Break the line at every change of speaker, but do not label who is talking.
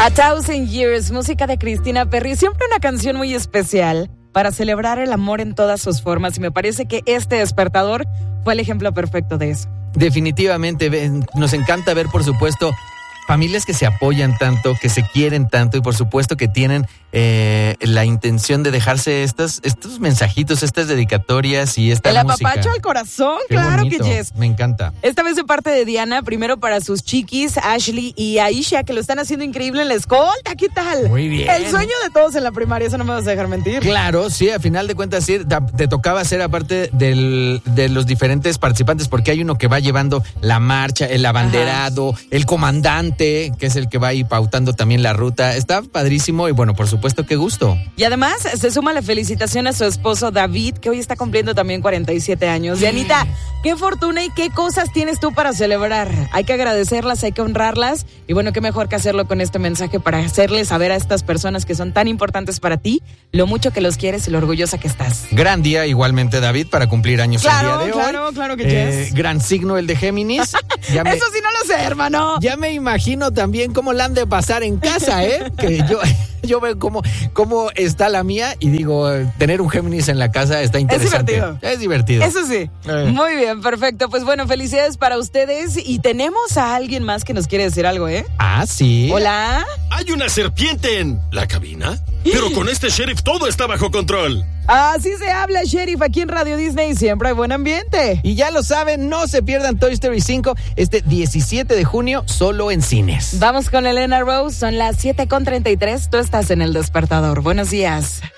A Thousand Years, música de Cristina Perry, siempre una canción muy especial para celebrar el amor en todas sus formas, y me parece que este despertador fue el ejemplo perfecto de eso.
Definitivamente, nos encanta ver, por supuesto, familias que se apoyan tanto, que se quieren tanto y por supuesto que tienen la intención de dejarse estos mensajitos, estas dedicatorias y esta música.
El apapacho al corazón,
Qué
claro
bonito,
que yes.
Me encanta.
Esta vez de parte de Diana, primero para sus chiquis, Ashley y Aisha, que lo están haciendo increíble en la escolta. ¿Qué tal?
Muy bien.
El sueño de todos en la primaria, eso no me vas a dejar mentir.
Claro, sí, a final de cuentas sí, te tocaba ser aparte de los diferentes participantes, porque hay uno que va llevando la marcha, el abanderado, el comandante, que es el que va ahí pautando también la ruta. Está padrísimo y bueno, por supuesto, qué gusto.
Y además se suma la felicitación a su esposo David, que hoy está cumpliendo también 47 años. Dianita, qué fortuna y qué cosas tienes tú para celebrar. Hay que agradecerlas, hay que honrarlas y bueno, qué mejor que hacerlo con este mensaje para hacerles saber a estas personas que son tan importantes para ti, lo mucho que los quieres y lo orgullosa que estás.
Gran día igualmente, David, para cumplir años el día de hoy.
Claro que yes.
Gran signo el de Géminis.
Eso sí no lo sé, hermano.
Ya me imagino también cómo la han de pasar en casa, que yo veo cómo está la mía y digo, tener un Géminis en la casa está interesante. Es divertido.
Eso sí. Muy bien, perfecto. Pues bueno, felicidades para ustedes y tenemos a alguien más que nos quiere decir algo, ¿eh?
Ah, sí.
Hola.
Hay una serpiente en la cabina, pero con este sheriff todo está bajo control.
Así se habla, Sheriff, aquí en Radio Disney. Siempre hay buen ambiente.
Y ya lo saben, no se pierdan Toy Story 5 este 17 de junio, solo en cines.
Vamos con Elena Rose, son las 7:33. Tú estás en El Despertador. Buenos días.